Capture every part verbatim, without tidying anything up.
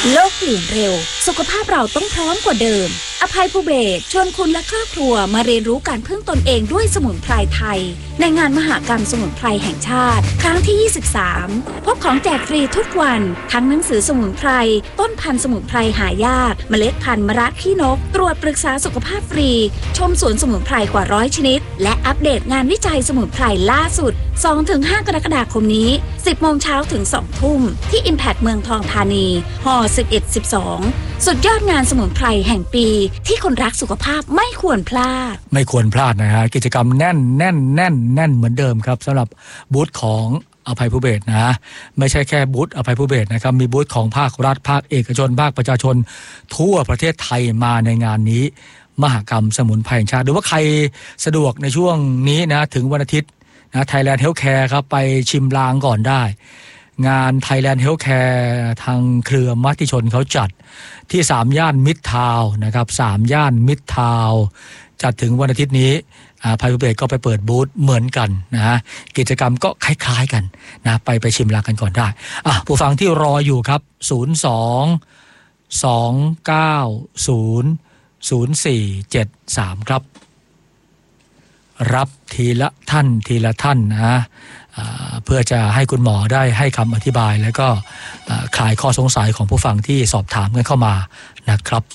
โลกเปลี่ยนเร็วสุขภาพเราต้องพร้อมกว่าเดิมอภัยภูเบศรชวนคุณและครอบครัวมาเรียนรู้การพึ่งตนเองด้วยสมุนไพรไทยในงานมหกรรมสมุนไพรแห่งชาติครั้งที่ยี่สิบสามพบของแจกฟรีทุกวันทั้งหนังสือสมุนไพรต้นพันธุ์สมุนไพรหายากเมล็ดพันธุ์มะระขี้นกตรวจปรึกษาสุขภาพฟรีชมสวนสมุนไพรกว่าร้อยชนิดและอัปเดตงานวิจัยสมุนไพรล่าสุด สองถึงห้า กรกฎาคมนี้ สิบโมงเช้าถึง สองทุ่มที่ Impact เมืองทองธานีฮอสิบเอ็ด สิบสองสุดยอดงานสมุนไพรแห่งปีที่คนรักสุขภาพไม่ควรพลาดไม่ควรพลาดนะฮะกิจกรรมแน่นแน่นแน่นแน่นเหมือนเดิมครับสำหรับบูธของอภัยภูเบศรนะไม่ใช่แค่บูธอภัยภูเบศรนะครับมีบูธของภาครัฐภาคเอกชนภาคประชาชนทั่วประเทศไทยมาในงานนี้มหกรรมสมุนไพรแห่งชาติหรือว่าใครสะดวกในช่วงนี้นะถึงวันอาทิตย์นะ Thailand Healthcare ครับไปชิมลางก่อนได้งาน Thailand Healthcare ทางเครือมติชนเขาจัดที่สามย่านมิตรทาวน์นะครับสามย่านมิตรทาวน์จัดถึงวันอาทิตย์นี้อภัยภูเบศรก็ไปเปิดบูธเหมือนกันนะฮะกิจกรรมก็คล้ายๆกันนะไปไปชิมลางกันก่อนได้อ่ะผู้ฟังที่รออยู่ครับศูนย์ สอง สอง เก้า ศูนย์ ศูนย์ สี่ เจ็ด สามครับรับทีละท่านทีละท่านนะเพื่อจะให้คุณหมอได้ให้คำอธิบายแล้วก็คลายข้อสงสัยของผู้ฟังที่สอบถามกันเข้ามานะครับ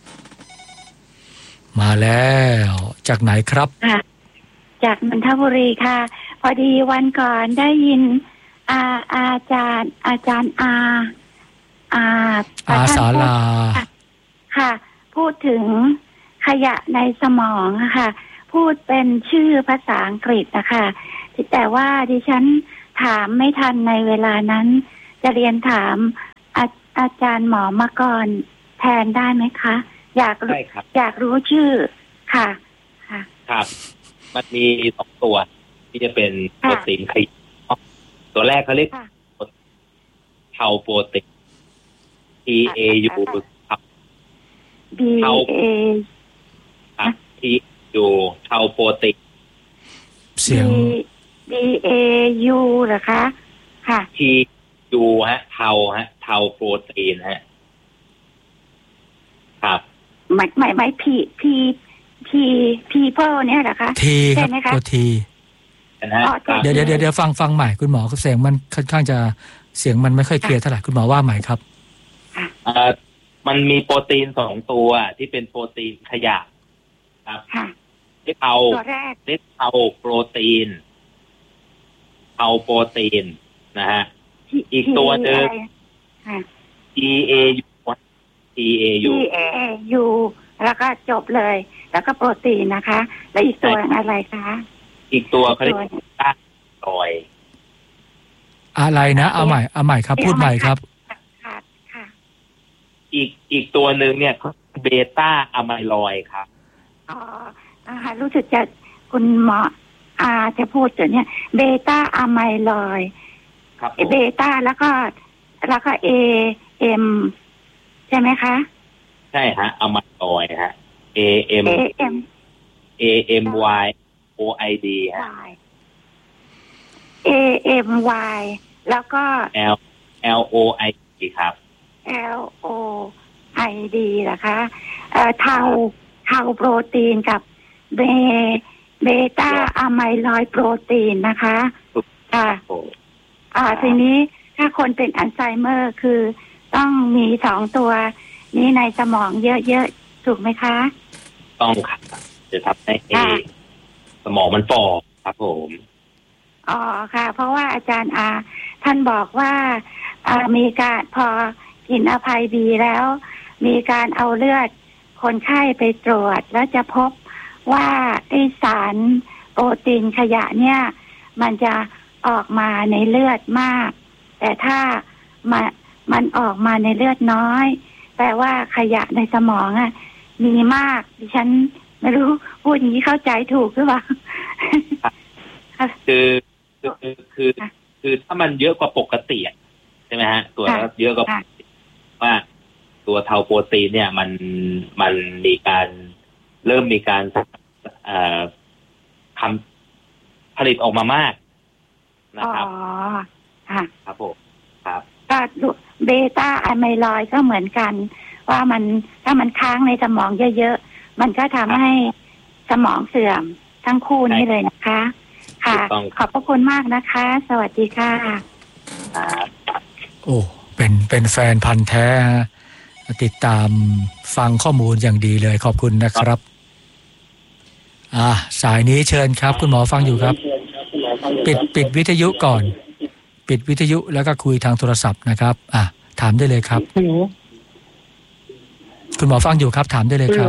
มาแล้วจากไหนครับจากนนทบุรีค่ะพอดีวันก่อนได้ยินอาอาจารย์อาจารย์อาอาอาศาลาค่ะพูดถึงขยะในสมองค่ะพูดเป็นชื่อภาษาอังกฤษนะคะแต่ว่าดิฉันถามไม่ทันในเวลานั้นจะเรียนถามอาอาจารย์หมอมาก่อนแทนได้ไหมคะอยากรู้อยากรู้ชื่อค่ะค่ะครับมันมีสองตัวที่จะเป็นโปรตีนขยะตัวแรกเขาเรียกเทาโปรตีน T A U ครับ B A ครับ T U เทาโปรตีนเสียง D A U เหรอคะค่ะ T U ฮะเทาฮะเทาโปรตีนฮะครับหมายหมายหมาย P P P people เนี่ยเหรอคะ T ครับตัว T เดี๋ยวเดี๋ยวเดี๋ยวฟังฟังใหม่คุณหมอเสียงมันค่อนข้างจะเสียงมันไม่ค่อยเคลียร์เท่าไหร่คุณหมอว่าใหม่ครับอ่ามันมีโปรตีนสองตัวที่เป็นโปรตีนขยะครับเรียกเอาเรียกเอาโปรตีนเอาโปรตีนนะฮะอีกตัวหนึ่ง T A U T A U T A U แล้วก็จบเลยแล้วก็โปรตีนนะคะแล้วอีกตัวอะไรคะอีกตัวเขาเรียกต้าลอยอะไรนะเอาใหม่เอาใหม่ครับพูดใหม่ครับค่ะค่ะอีกอีกตัวหนึ่งเนี่ยเบต้าอะไมลอยครับอ๋ออ่ารู้สึกจะคุณหมออาจะพูดถึงเนี่ยเบต้าอะไมลอยครับเบต้าแล้วก็แล้วก็เอเอ็มใช่ไหมคะใช่ฮะอะไมลอยฮะ A M A M Y O I D ฮะ A M Y แล้วก็ L L O I D ครับ L O I D เหรอคะเอ่อเทาเทาโปรตีนกับเบเบต้าอะไมลอยโปรตีนนะคะค่ะอ่าทีนี้ถ้าคนเป็นอัลไซเมอร์คือต้องมีสองตัวนี้ในสมองเยอะๆถูกไหมคะต้องครับจะทำให้สมองมันฝ่อครับผมอ๋อค่ะเพราะว่าอาจารย์อาท่านบอกว่าอ่ามีการพอกินอภัยบีแล้วมีการเอาเลือดคนไข้ไปตรวจแล้วจะพบว่าไอสารโปรตีนขยะเนี่ยมันจะออกมาในเลือดมากแต่ถ้ามันมันออกมาในเลือดน้อยแปลว่าขยะในสมองอ่ะมีมากดิฉันไม่รู้พูดอย่างนี้เข้าใจถูกหรือเปล่าคือคือคือคือถ้ามันเยอะกว่าปกติใช่ไหมฮะตัวเยอะกว่าว่าตัวเทาโปรตีนเนี่ยมันมันมีการเริ่มมีการทำผลิตออกมามากนะครับอ๋อค่ะครับผมครับก็เบต้าอะไมลอยด์ก็เหมือนกันว่ามันถ้ามันค้างในสมองเยอะๆมันก็ทำให้สมองเสื่อมทั้งคู่นี้เลยนะคะค่ะขอบพระคุณมากนะคะสวัสดีค่ะโอ้เป็นเป็นแฟนพันธุ์แท้ติดตามฟังข้อมูลอย่างดีเลยขอบคุณนะครับอ่าสายนี้เชิญครับคุณหมอฟังอยู่ครับปิดปิดวิทยุก่อนปิดวิทยุแล้วก็คุยทางโทรศัพท์นะครับอ่ะถามได้เลยครับคุณหมอฟังอยู่ครับถามได้เลยครับ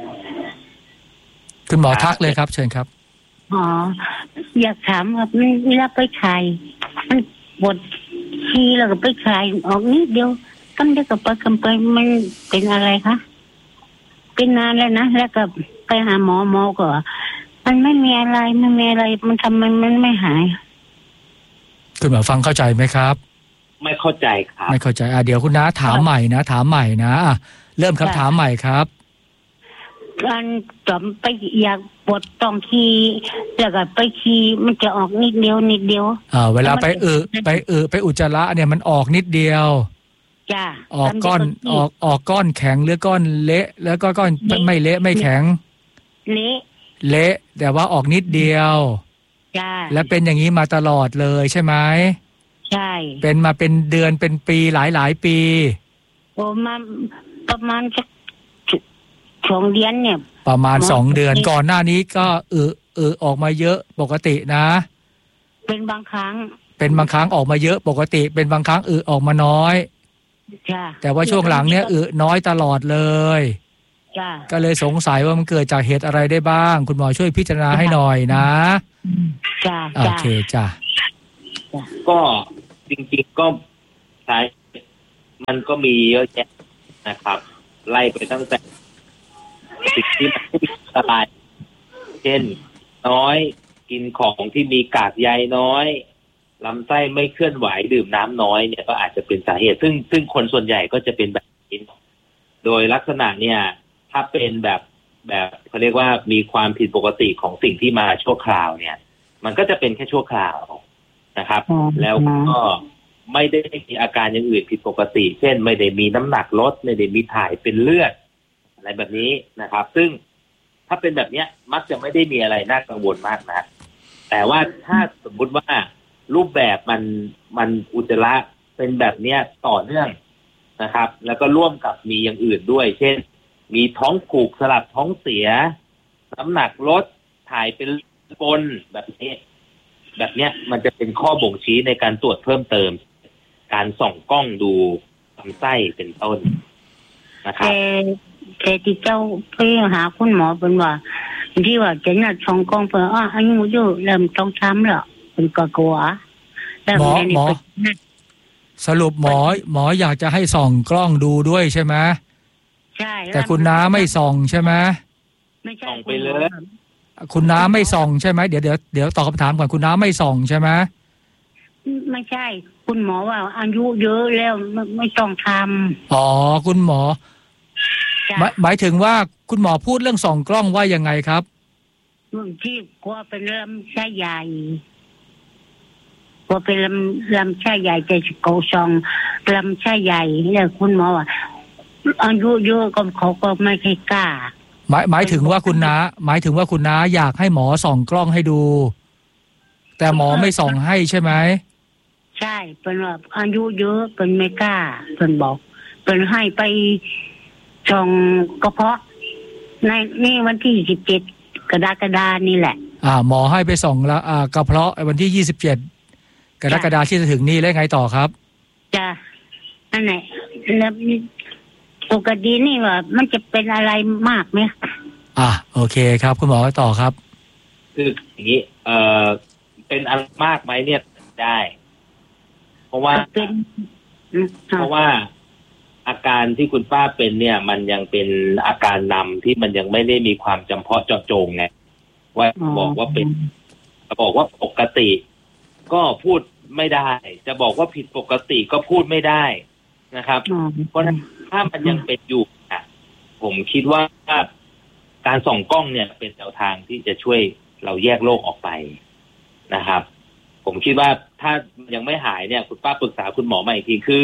คุณหมอทักเลยครับเชิญครับอ๋ออยากถามครับเวลาไปขายมันบดทีแล้วก็ไปขายออกนิดเดียวกำเดียวกับไปกำไปมันเป็นอะไรคะเป็นนานแล้วนะแล้วก็ไปหาหมอหมอก็มันไม่มีอะไรไม่มีอะไรมันทำมันมันไม่หายคุณหมอฟังเข้าใจไหมครับไม่เข้าใจครับไม่เข้าใจอ่ะเดี๋ยวคุณน้าถามใหม่นะถามใหม่นะอ่ะเริ่มคำถามใหม่ครับการจอมไปอยากปวดต้องขี้แล้วก็ไปขี้มันจะออกนิดเดียวนิดเดียวอ่าเวลาไปอึไปอึไปอุจจาระเนี่ยมันออกนิดเดียวจ้าออกก้อนออกออกก้อนแข็งหรือก้อนเละแล้วก็ก้อนไม่เละไม่แข็งเละเละแต่ว่าออกนิดเดียวจ้าและเป็นอย่างนี้มาตลอดเลยใช่ไหมใช่เป็นมาเป็นเดือนเป็นปีหลายหลายปีโอ้มาประมาณสักสองเดือนเนี่ยประมาณสองเดือนก่อนหน้านี้ก็อึอึออกมาเยอะปกตินะเป็นบางครั้งเป็นบางครั้งออกมาเยอะปกติเป็นบางครั้งอึออกมาน้อยจ้าแต่ว่าช่วงหลังเนี่ยอึน้อยตลอดเลยจ้าก็เลยสงสัยว่ามันเกิดจากเหตุอะไรได้บ้างคุณหมอช่วยพิจารณาให้หน่อยนะจ้าโอเคจ้าก็จริงๆก็ใช่มันก็มีเยอะแยะนะครับไล่ไปตั้งแต่สิ่งที่มันไม่สบายเช่นน้อยกินของที่มีกากใยน้อยลำไส้ไม่เคลื่อนไหวดื่มน้ำน้อยเนี่ยก็อาจจะเป็นสาเหตุซึ่งซึ่งคนส่วนใหญ่ก็จะเป็นแบบนี้โดยลักษณะเนี่ยถ้าเป็นแบบแบบเขาเรียกว่ามีความผิดปกติของสิ่งที่มาชั่วคราวเนี่ยมันก็จะเป็นแค่ชั่วคราวนะครับแล้วก็ไม่ได้มีอาการอย่างอื่นผิดปกติเช่นไม่ได้มีน้ำหนักลดไม่ได้มีถ่ายเป็นเลือดอะไรแบบนี้นะครับซึ่งถ้าเป็นแบบนี้มักจะไม่ได้มีอะไรน่ากังวลมากนะแต่ว่าถ้าสมมุติว่ารูปแบบมันมันอุจจาระเป็นแบบนี้ต่อเนื่องนะครับแล้วก็ร่วมกับมีอย่างอื่นด้วยเช่นมีท้องผูกสลับท้องเสียน้ำหนักลดถ่ายเป็นปนแบบนี้แบบเนี้ยมันจะเป็นข้อบ่งชี้ในการตรวจเพิ่มเติมการส่องกล้องดูลำไส้เป็นต้นนะครับแต่ที่เจ้าไปหาคุณหมอเป็นว่าที่ว่าจะนัดส่องกล้องเพื่ออ่ะอายุเยอะเริ่มต้องช้ำแล้วเป็นกลัวหมอหมอสรุปหมอหมออยากจะให้ส่องกล้องดูด้วยใช่ไหมใช่แต่คุณน้าไม่ส่องใช่ไหมไม่ส่องไปเลยคุณน้าไม่ส่องใช่ไหมเดี๋ยวเดี๋ยวเดี๋ยวตอบคำถามก่อนคุณน้าไม่ส่องใช่ไหมไม่ใช่คุณหมอว่าอายุเยอะแล้วไม่ไม่ต้องทำอ๋อคุณหมอหมายหมายถึงว่าคุณหมอพูดเรื่องส่องกล้องว่ายังไงครับที่กลัวเป็นลำไส้ใหญ่กลัวเป็นลำลำไส้ใหญ่จะโกซองลำไส้ใหญ่แล้วคุณหมอว่าอายุเยอะก็เขาก็ไม่ค่อยกล้าหมายหมายถึงว่าคุณน้าหมายถึงว่าคุณน้าอยากให้หมอส่องกล้องให้ดูแต่หมอไม่ส่องให้ใช่ไหมใช่เป็นว่าอายุเยอะเป็นไม่กล้าเป็นบอกเป็นให้ไปส่องกระเพาะในนี่วันที่สิบเจ็ดกรกฎาคมนี่แหละอ่าหมอให้ไปส่องละอ่ากระเพาะวันที่ยี่สิบเจ็ดกรกฎาคมที่จะถึงนี่แล้วไงต่อครับจ้ะนั่นแหละแล้วปกตินี่ว่ามันจะเป็นอะไรมากไหมอ่าโอเคครับคุณหมอต่อครับคืออย่างนี้เอ่อเป็นอะไรมากไหมเนี่ยได้เพราะว่าเป็นเพราะว่าอาการที่คุณป้าเป็นเนี่ยมันยังเป็นอาการนำที่มันยังไม่ได้มีความจำเพาะเจาะจงไงว่าบอกว่าเป็นบอกว่าปกติก็พูดไม่ได้จะบอกว่าผิดปกติก็พูดไม่ได้นะครับเพราะฉะนั้นถ้ามันยังเป็นอยู่อ่ะผมคิดว่าการส่องกล้องเนี่ยเป็นแนวทางที่จะช่วยเราแยกโรคออกไปนะครับผมคิดว่าถ้ายังไม่หายเนี่ยคุณป้าปรึกษาคุณหมอใหม่อีกทีคือ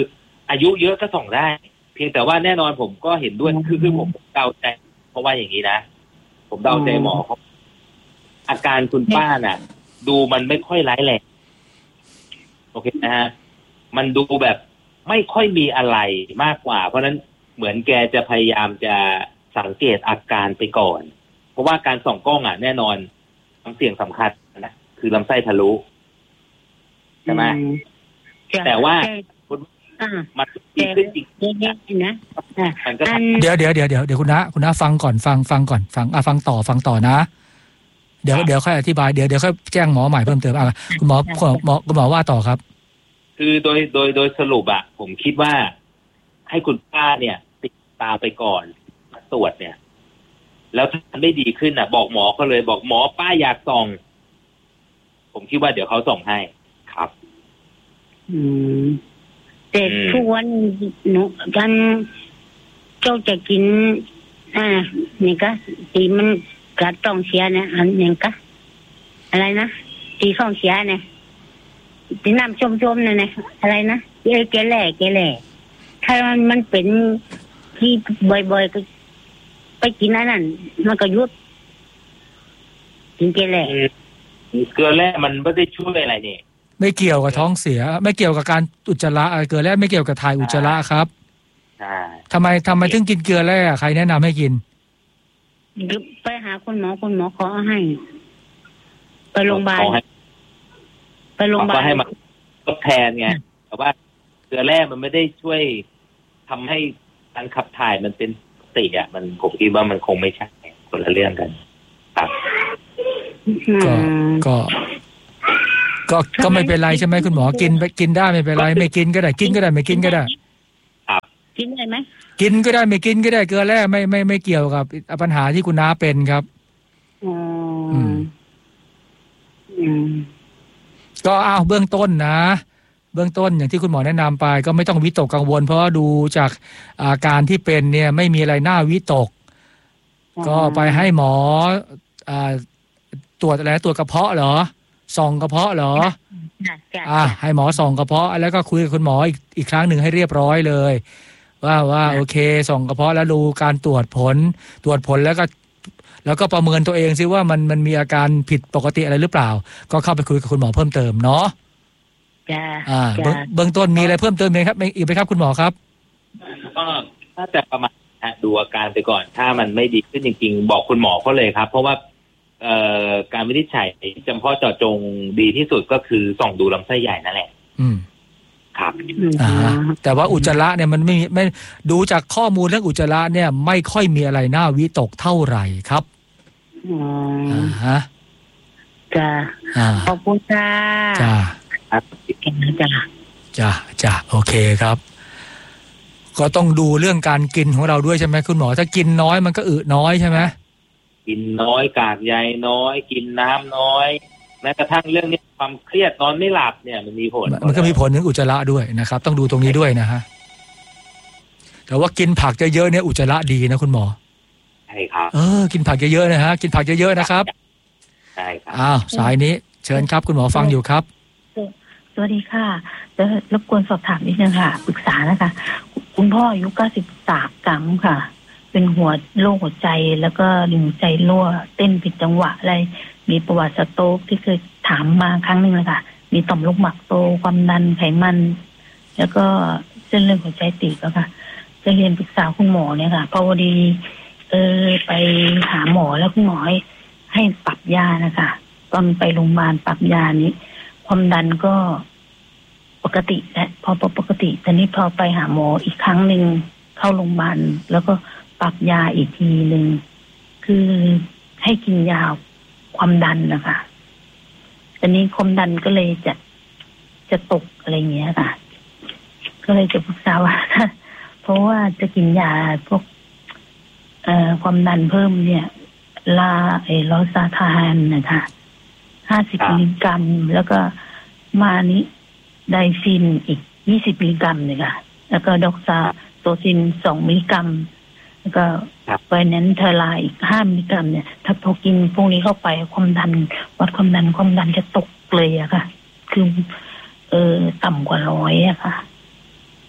อายุเยอะก็ส่องได้เพียงแต่ว่าแน่นอนผมก็เห็นด้วยคือคือผมเดาใจเพราะว่าอย่างนี้นะผมเดาใจหมอเขาอาการคุณป้าน่ะดูมันไม่ค่อยร้ายแรงโอเคนะฮะมันดูแบบไม่ค่อยมีอะไรมากกว่าเพราะนั้นเหมือนแกจะพยายามจะสังเกตอาการไปก่อนเพราะว่าการส่องกล้องอ่ะแน่นอนความเสี่ยงสำคัญนะคือลำไส้ทะลุใช่ไหมแต่ว่ามันดีขึ้นจริงนะมันก็เดี๋ยวเดี๋ยวเดี๋ยวเดี๋ยวเดี๋ยวคุณน้าคุณน้าฟังก่อนฟังฟังก่อนฟังอ่ะฟังต่อฟังต่อนะเดี๋ยวเดี๋ยวค่อยอธิบายเดี๋ยวเดี๋ยวค่อยแจ้งหมอใหม่เพิ่มเติมอ่ะคุณหมอหมอคุณหมอว่าต่อครับคือโดยโดยโดยสรุปอะผมคิดว่าให้คุณป้าเนี่ยติดตามไปก่อนตรวจเนี่ยแล้วถ้ามันไม่ดีขึ้นอะบอกหมอเขาเลยบอกหมอป้าอยากส่องผมคิดว่าเดี๋ยวเขาส่องให้ครับอืมแต่ทุกวันหนูกันเจ้าจะกินอ่านี่ก็ตีมันกัดต้องเสียนะอันนี้ก็อะไรนะตีท้องเสียเนี่ยตีน้ำชมๆเนี่ยนะอะไรนะเอเกแหล่เกแหล่ถ้ามันมันเป็นที่บ่อยๆก็ไปกินอันนั้นมันก็ยุดกินเกแหล่เกลือแร่มันไม่ได้ช่วยอะไรนี่ไม่เกี่ยวกับท้องเสียไม่เกี่ยวกับการอุจจาระเกลือแร่ไม่เกี่ยวกับถ่ายอุจจาระครับใช่ทำไมทำไมถึงกินเกลือแร่ใครแนะนำให้กินไปหาคุณหมอคุณหมอขอให้ไปโรงพยาบาลไปโรงพยาบาลก็ให้มาทดแทนไงแต่ว่าเกลือแร่มันไม่ได้ช่วยทำให้การขับถ่ายมันเป็นปกติอ่ะมันผมคิดว่ามันคงไม่ใช่คนละเรื่องกันครับก็ก็ก็ก็ไม่เป็นไรใช่ไหมคุณหมอกินไปกินได้ไม่เป็นไรไม่กินก็ได้กินก็ได้ไม่กินก็ได้ครับกินได้ไหมกินก็ได้ไม่กินก็ได้เกลือแร่ไม่ไม่ไม่เกี่ยวกับปัญหาที่คุณน้าเป็นครับอืมอืมก็อ้าวเบื้องต้นนะเบื้องต้นอย่างที่คุณหมอแนะนำไปก็ไม่ต้องวิตกกังวลเพราะว่าดูจากอาการที่เป็นเนี่ยไม่มีอะไรน่าวิตกก็ไปให้หมออ่าตรวจอะไรตรวจกระเพาะเหรอส่องกระเพาะเหรออ่าให้หมอส่องกระเพาะแล้วก็คุยกับคุณหมออีกอีกครั้งหนึ่งให้เรียบร้อยเลยว่าว่าโอเคส่องกระเพาะแล้วดูการตรวจผลตรวจผลแล้วก็แล้วก็ประเมินตัวเองซิว่ามันมันมีอาการผิดปกติอะไรหรือเปล่าก็เข้าไปคุยกับคุณหมอเพิ่มเติมเนาะจ้าอ่าเบื้องต้นมีอะไรเพิ่มเติมไหมครับอีกไหมครับคุณหมอครับก็ถ้าจะประมาณดูอาการไปก่อนถ้ามันไม่ดีขึ้นจริงๆบอกคุณหมอเขาเลยครับเพราะว่าเอ่อการวินิจฉัยจำเพาะเจาะจงดีที่สุดก็คือส่องดูลำไส้ใหญ่นั่นแหละอืมครับอ่าแต่ว่าอุจจาระเนี่ยมันไม่ไม่ดูจากข้อมูลเรื่องอุจจาระเนี่ยไม่ค่อยมีอะไรน่าวิตกเท่าไหร่ครับอ๋ออ่าฮะจ้าขอบคุณจ้าจ้าจ้าจ้าจ้าโอเคครับก็ต้องดูเรื่องการกินของเราด้วยใช่ไหมคุณหมอถ้ากินน้อยมันก็อึน้อยใช่ไหมกินน้อยกากใยน้อยกินน้ำน้อยแม้กระทั่งเรื่องนี้ความเครียดนอนไม่หลับเนี่ยมันมีผลมันก็มีผลถึงอุจจาระด้วยนะครับต้องดูตรงนี้ด้วยนะฮะแต่ว่ากินผักเยอะๆเนี่ยอุจจาระดีนะคุณหมอใช่ครับเออกินผักเยอะๆนะฮะกินผักเยอะๆนะครับใช่ครับอ้าวสายนี้เชิญครับคุณหมอฟังอยู่ครับสวัสดีค่ะจะรบกวนสอบถามนิดนึงค่ะปรึกษานะคะคุณพ่ออายุเก้าสิบสามกรัมค่ะเป็นหัวโรคหัวใจแล้วก็หัวใจรั่วเต้นผิดจังหวะอะไรมีประวัติสโตรกที่เคยถามมาครั้งหนึ่งเลยค่ะมีต่อมลูกหมากโตความดันไขมันแล้วก็เส้นเลือดหัวใจตีบแล้วค่ะจะเรียนปรึกษาคุณหมอเนี่ยค่ะพอดีเออไปหาหมอแล้วคุณหมอให้ให้ปรับยานะคะตอนไปโรงพยาบาลปรับยานี้ความดันก็ปกติและพอปกติแต่นี้พอไปหาหมออีกครั้งหนึ่งเข้าโรงพยาบาลแล้วก็ปรับยาอีกทีหนึ่งคือให้กินยาความดันนะคะตอนนี้ความดันก็เลยจะจะตกอะไรเงี้ยค่ะก็เลยจะปรึกษาว่าเพราะว่าจะกินยาพวกเอ่อความดันเพิ่มเนี่ยลาไอ้ลอซาทานนะคะห้าสิบมิลลิกรัมแล้วก็มานี้ไดซินอีกยี่สิบมิลลิกรัมเลยค่ะแล้วก็ดอกซาโซซินสองมิลลิกรัมแล้วก็ไวแนนเทอร์ไลน์อีกห้ามิลลิกรัมเนี่ยถ้าพอกินพวกนี้เข้าไปความดันวัดความดันความดันจะตกเลยอะค่ะคือเออต่ำกว่าร้อยอะค่ะอ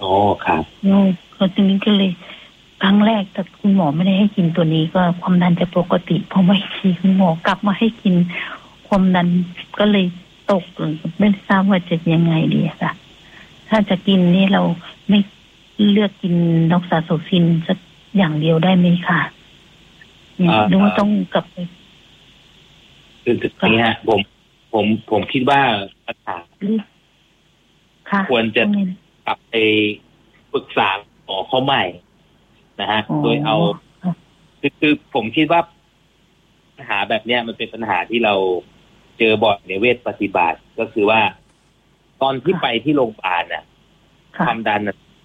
อ๋อครับโน่เขาทีนี้ก็เลยครั้งแรกแต่คุณหมอไม่ได้ให้กินตัวนี้ก็ความดันจะปกติพอไม่ทีคุณหมอกลับมาให้กินความดันก็เลยตกไม่ทราบว่าจะยังไงดีค่ะถ้าจะกินนี่เราไม่เลือกกินนอกซาโซซินสักอย่างเดียวได้ไหมค่ะเนี่ยหรือว่าต้องกลับไปคือจุดนี้ฮะผมผมผมคิดว่าปัญหาควรจะกลับไปปรึกษาหมอเขาใหม่นะฮะโดยเอาคือคือผมคิดว่าปัญหาแบบเนี้ยมันเป็นปัญหาที่เราเจอบ่อยในเวชปฏิบัติก็คือว่าตอนที่ไปที่โรงพยาบาลน่ะความดัน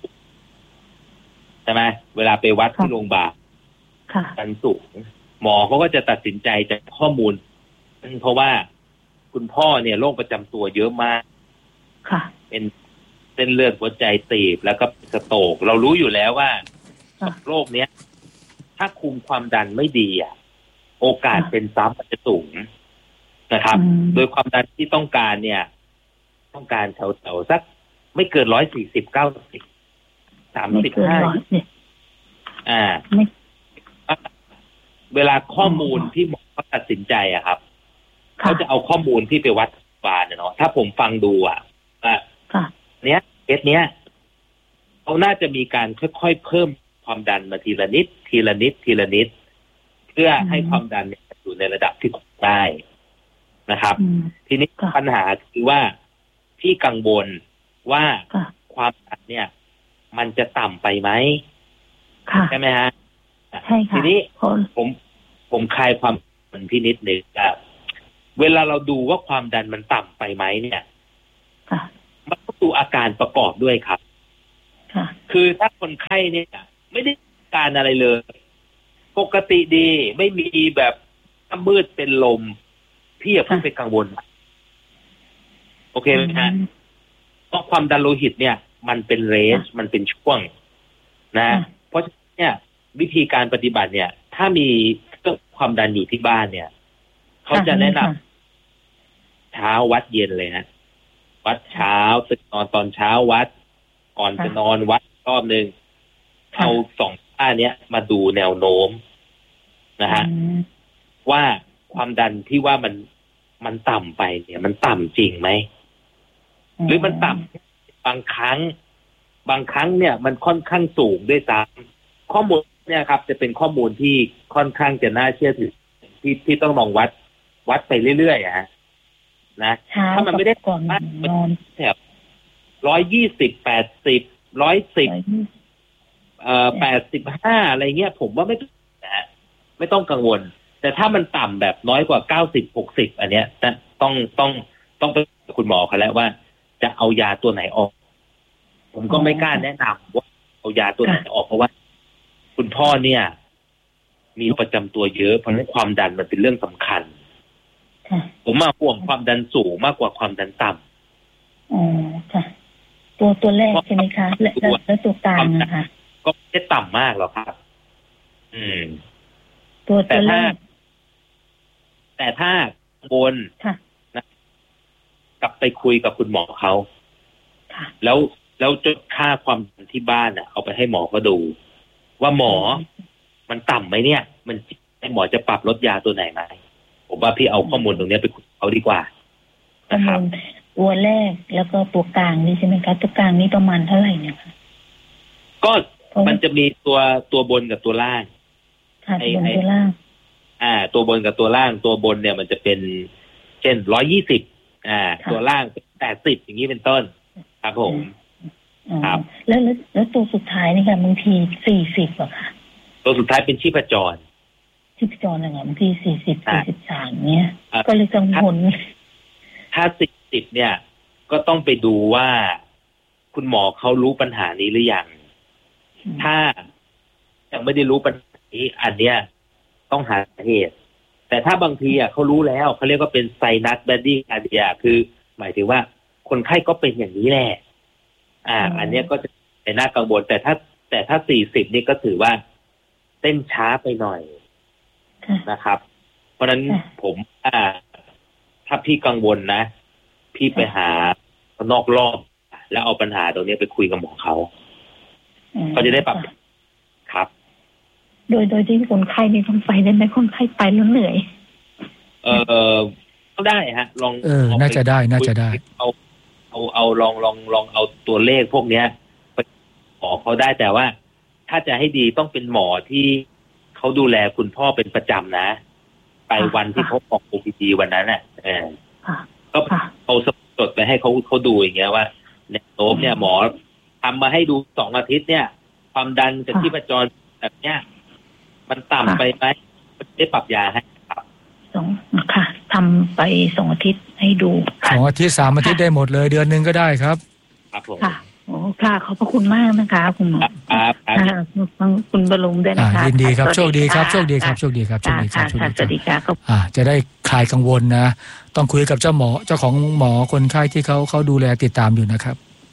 ใช่ไหมเวลาไปวัดที่โรงพยาบาลดันสูงหมอเขาก็จะตัดสินใจจากข้อมูลเพราะว่าคุณพ่อเนี่ยโรคประจำตัวเยอะมากเป็นเส้นเลือดหัวใจตีบแล้วก็สโตรกเรารู้อยู่แล้วว่าโรคเนี้ยถ้าคุมความดันไม่ดีอ่ะโอกาสเป็นซ้ำมันจะสูงนะครับโดยความดันที่ต้องการเนี่ยต้องการแถวๆสักไม่เกินร้อยสี่สิบเก้าสิบสามสิบห้าอ่าเวลาข้อมูลที่หมอเขาตัดสินใจอะครับเขาจะเอาข้อมูลที่ไปวัดบาลเนาะถ้าผมฟังดูอ่ะอ่ะเนี้ยเคสเนี้ยเขาน่าจะมีการค่อยๆเพิ่มความดันมาทีละนิดทีละนิดทีละนิดเพื่อให้ความดันเนี่ยอยู่ในระดับที่ควบคุมได้นะครับทีนี้ปัญหาคือว่าที่กังวลว่าความดันเนี่ยมันจะต่ำไปไหมใช่ไหมฮะทีนี้ผมผมคลายความมันพี่นิดหนึ่งว่าเวลาเราดูว่าความดันมันต่ำไปไหมเนี่ยมันต้องดูอาการประกอบด้วยครับคือถ้าคนไข้เนี่ยไม่ได้การอะไรเลยปกติดีไม่มีแบบมืดเป็นลมพี่อย่าเพิ่งไปกังวลโอเคไหมฮะเพราะความดันโลหิตเนี่ยมันเป็นเรนจ์มันเป็นช่วงนะเพราะฉะนั้นเนี่ยวิธีการปฏิบัติเนี่ยถ้ามีเครื่องความดันอยู่ที่บ้านเนี่ยเขาจะแนะนำเช้าวัดเย็นเลยนะวัดเช้าตื่นนอนตอนเช้าวัดก่อนจะนอนวัดรอบนึงเอาสองท่าเนี้ยมาดูแนวโน้มนะฮะว่าความดันที่ว่ามันมันต่ำไปเนี่ยมันต่ำจริงไหมหรือมันต่ำบางครั้งบางครั้งเนี่ยมันค่อนข้างสูงด้วยซ้ำข้อมูลเนี่ยครับจะเป็นข้อมูลที่ค่อนข้างจะน่าเชื่อถือที่ที่ต้องลองวัดวัดไปเรื่อยๆอะฮะนะถ้ามันไม่ได้ก่อนนอนแถบร้อยยี่สิบแปดสิบร้อยสิบเอ่อแปดสิบห้าอะไรเงี้ยผมว่าไม่นะไม่ต้องกังวลแต่ถ้ามันต่ำแบบน้อยกว่าเก้าสิบหกสิบอันเนี้ยต้องต้องต้องไปคุณหมอเขาแล้วว่าจะเอายาตัวไหนออกผมก็ไม่กล้าแนะนำว่าเอายาตัวไหนออกเพราะว่าคุณพ่อเนี่ยมีประจำตัวเยอะเพราะฉะนั้นความดันมันเป็นเรื่องสำคัญผมมาห่วงความดันสูงมากกว่าความดันต่ำอ๋อค่ะตัวตัวแรกใช่ไหมคะและแล้วตัวกลางนะคะก็ไม่ได้ต่ำมากหรอกครับอืมตัวตัวแรกแต่ถ้าบนนะกลับไปคุยกับคุณหมอเขาแล้วแล้วจดค่าความดันที่บ้านอ่ะเอาไปให้หมอเขาดูว่าหมอมันต่ำไหมเนี่ยมันให้หมอจะปรับลดยาตัวไหนไหมผมว่าพี่เอาข้อมูลตรงนี้ไปคุยเขาดีกว่านะครับตัวแรกแล้วก็ตัวกลางนี่ใช่ไหมคะตัวกลางนี่ประมาณเท่าไหร่เนี่ยคะก็มันจะมีตัวตัวบนกับตัวล่างไอ้ตัวล่างอ่าตัวบนกับตัวล่างตัวบนเนี่ยมันจะเป็นเช่นร้อยยี่สิบอ่าตัวล่างแปดสิบอย่างนี้เป็นต้นครับผมครับแล้วแล้วตัวสุดท้ายนี่ค่ะบางทีสี่สิบอะค่ะตัวสุดท้ายเป็นชีพจรชีพจรอะไรบางทีสี่สิบสี่สิบสามเนี้ยก็เลยกังวลถ้าสี่สิบเนี่ยก็ต้องไปดูว่าคุณหมอเขารู้ปัญหานี้หรือยังถ้ายังไม่ได้รู้ปัญหานี้อันเนี้ยต้องหาเหตุแต่ถ้าบางทีอ่ะเขารู้แล้วเขาเรียกว่าเป็นไซนัสแบดดี้คาร์ดิอาคือหมายถึงว่าคนไข้ก็เป็นอย่างนี้แหละอ่าอันเนี้ยก็จะเป็นน่ากังวลแต่ถ้าแต่ถ้าสี่สิบนี่ก็ถือว่าเต้นช้าไปหน่อยนะครับเพราะฉะนั้นผมอ่าถ้าพี่กังวลนะพี่ไปหานอกรอบแล้วเอาปัญหาตรงนี้ไปคุยกับหมอเขาเขาจะได้ปรับครับโดยโดยที่คนไข้มีต้องไปได้ไหมคนไข้ไปแล้วเหนื่อยเออก็ได้ฮะลองเออน่าจะได้น่าจะได้เอาเอาเอาลองลองลองเอาตัวเลขพวกเนี้ยไปหมอเขาได้แต่ว่าถ้าจะให้ดีต้องเป็นหมอที่เขาดูแลคุณพ่อเป็นประจำนะไปวันที่เขาออก โอ พี ดี วันนั้นน่ะเออก็เอาสดไปให้เขาเขาดูอย่างเงี้ยว่าเนี่ยโน้มเนี่ยหมอทำมาให้ดูสองอาทิตย์เนี่ยความดันกับชีพจรแบบเนี้ยมันต่ำไปไหมได้ปรับยาให้ครับสองค่ะทำไปสองอาทิตย์ให้ดูสองอาทิตย์สามอาทิตย์ได้หมดเลยเดือนนึงก็ได้ครับครับผมค่ะโอ้ค่ะขอบพระคุณมากนะคะคุณหมอครับครับคุณบรรลุงด้วยนะคะยินดีครับโชคดีครับโชคดีครับโชคดีครับโชคดีครับโชคดีสวัสดีค่ะอ่าจะได้คลายกังวลนะต้องคุยกับเจ้าหมอเจ้าของหมอคนไข้ที่เขาเขาดูแลติดตามอยู่นะครับ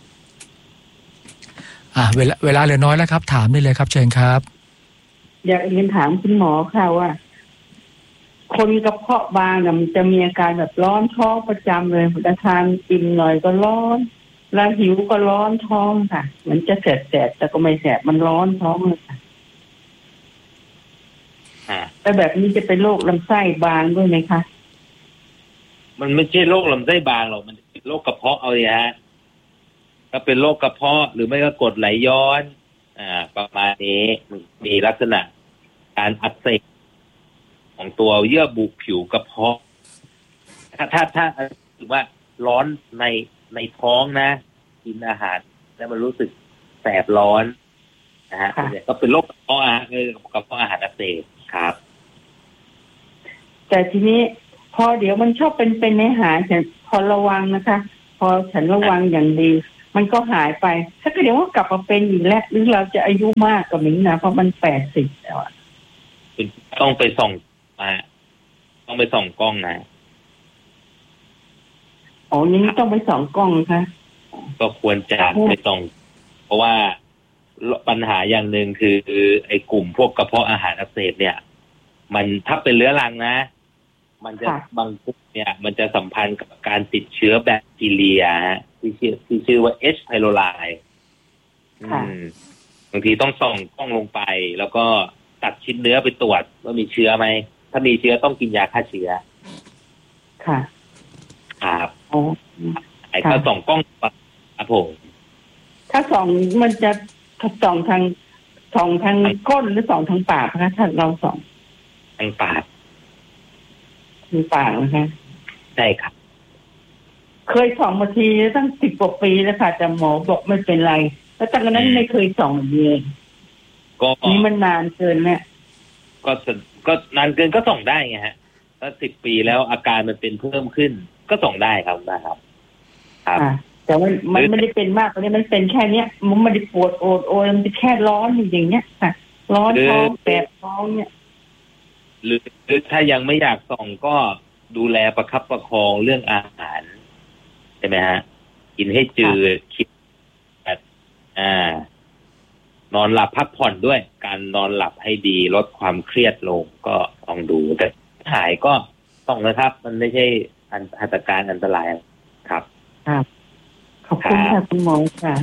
อ่าเวลาเวลาเหลือน้อยแล้วครับถามได้เลยครับเชิญครับอยากเรียนถามคุณหมอค่ะว่าคนกระเพาะบางมันจะมีอาการแบบร้อนท้องประจำเลยแต่ทานกินหน่อยก็ร้อนแล้วหิวก็ร้อนท้องค่ะมันจะแสบๆแต่ก็ไม่แสบมันร้อนท้องเลยค่ะแต่แบบนี้จะเป็นโรคลำไส้บางด้วยไหมคะมันไม่ใช่โรคลำไส้บางหรอกมันเป็นโรคกระเพาะเอาเลยฮะถ้าเป็นโรคกระเพาะหรือไม่ก็กรดไหลย้อนอ่าประมาณนี้มีลักษณะการอักเสบของตัวเยื่อบุผิวกระเพาะถ้าถ้าถ้าถือว่าร้อนในในท้องนะกินอาหารแล้วมันรู้สึกแสบร้อนนะฮะก็เป็นโรคกระเพาะอาหารคือกระเพาะอาหารอักเสบครับแต่ทีนี้พอเดี๋ยวมันชอบเป็นเป็นในอาหารแต่พอระวังนะคะพอฉันระวังอย่างดีมันก็หายไปถ้าเดี๋ยวก็กลับมาเป็นอีกแล้วหรือเราจะอายุมากกว่านี้นะเพราะมันแปดสิบแล้วอ่ะต้องไปส่องมาต้องไปส่องกล้องนะอ๋อนี้ต้องไปส่องกล้องคะก็ควรจะไปส่องเพราะว่าปัญหาอย่างหนึ่งคือไอ้กลุ่มพวกกระเพาะอาหารอักเสบเนี่ยมันถ้าเป็นเรื้อรังนะมันจะบางกลุ่มเนี่ยมันจะสัมพันธ์กับการติดเชื้อแบคทีเรียที่ชื่อที่ชื่อว่า H. pylori บางทีต้องส่องกล้องลงไปแล้วก็ตัดชิ้นเนื้อไปตรวจว่ามีเชื้อไหมถ้ามีเชื้อต้องกินยาฆ่าเชื้อค่ะครับไอ้ถ้าส่องกล้องครับผมถ้าส่องมันจะส่องทางส่องทางก้นหรือส่องทางปากคะถ้าเราส่องทางปากทางปากนะคะใช่ครับเคยส่องมาทีตั้งสิบกว่าปีแล้วค่ะแต่หมอบอกไม่เป็นไรแล้วจากนั้นไม่เคยส่องเลยก็นี่มันนานเกินเนี่ยก็ก็นานเกินก็ส่องได้ไงฮะถ้าสิบปีแล้วอาการมันเป็นเพิ่มขึ้นก็ส่องได้ครับนะครับครับแต่ว่ามันไม่ได้เป็นมากตอนนี้มันเป็นแค่เนี้ยมันไม่ได้ปวดโอดโอยมันเป็นแค่ร้อนอย่างเงี้ยค่ะร้อนท้องแสบท้องเนี่ยหรือหรือถ้ายังไม่อยากส่องก็ดูแลประคับประคองเรื่องอาหารใช่ไหมฮะกินให้จืดคิดแบบอ่านอนหลับพักผ่อนด้วยการนอนหลับให้ดีลดความเครียดลงก็ลองดูแต่หายก็ต้องนะครับมันไม่ใช่อันอันตรายอันตรายครับครับขอบคุณค่ะคุณหมอค่ะ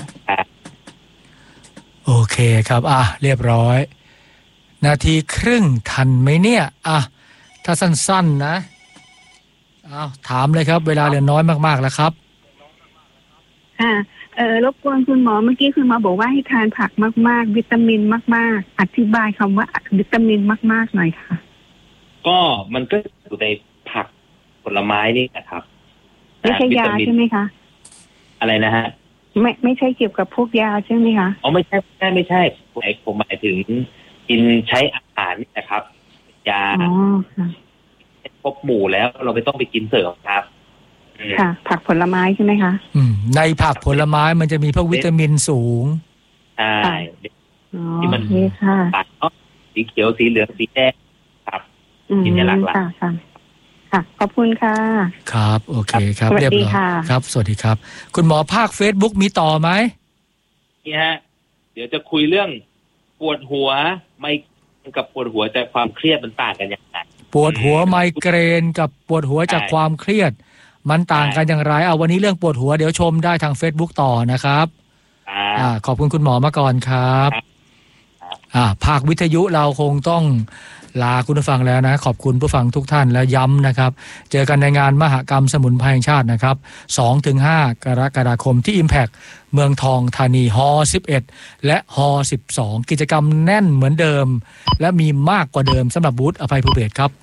โอเคครับอ่ะเรียบร้อยนาทีครึ่งทันไหมเนี่ยอ่ะถ้าสั้นๆนะอ้าวถามเลยครับเวลาเหลือน้อยมากๆแล้วครับค่ะเอ่อรบกวนคุณหมอเมื่อกี้คุณหมอบอกว่าให้ทานผักมากๆวิตามินมากๆอธิบายคำว่าวิตามินมากๆหน่อยค่ะก็มันก็อยู่ในผักผลไม้นี่นะครับไม่ใช่ยาใช่ไหมคะอะไรนะฮะไม่ไม่ใช่เกี่ยวกับพวกยาใช่ไหมคะอ๋อไม่ใช่ไม่ใช่ไม่ใช่ผมหมายถึงกินใช้อาหารนี่นะครับยาอ๋อค่ะครบหมู่แล้วเราไม่ต้องไปกินเสริมครับค่ะผักผลไม้ใช่ไหมคะอืมในผักผลไม้มันจะมีพวกวิตามินสูงใช่ที่มันสีเขียวสีเหลืองสีแดงครับกินในหลากหลายค่ะค่ะขอบคุณค่ะครับโอเคครับเรียบร้อยครับสวัสดีครับคุณหมอภาค Facebook มีต่อไหมนี่ฮะเดี๋ยวจะคุยเรื่องปวดหัวไมกับปวดหัวจากความเครียดมันต่างกันอย่างไรปวดหัวไมเกรนกับปวดหัวจากความเครียดมันต่างกันอย่างไรเอาวันนี้เรื่องปวดหัวเดี๋ยวชมได้ทาง Facebook ต่อนะครับอ่าขอบคุณคุณหมอมาก่อนครับอ่าภาควิทยุเราคงต้องลาคุณผู้ฟังแล้วนะขอบคุณผู้ฟังทุกท่านและย้ำนะครับเจอกันในงานมหกรรมสมุนไพรแห่งชาตินะครับ สองถึงห้า กรกฎาคมที่ Impact เมืองทองธานีฮอสิบเอ็ดและฮอสิบสองกิจกรรมแน่นเหมือนเดิมและมีมากกว่าเดิมสำหรับบูธอภัยภูเบศรครับ